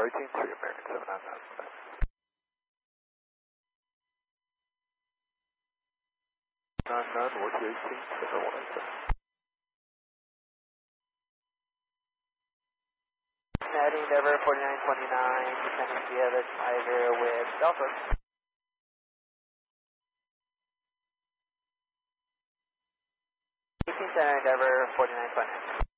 18-3, American 799. None, Warranty 18-7187. Heading Endeavor 4929, descending via the Tiger with Delta. 18 Center Endeavor 4929.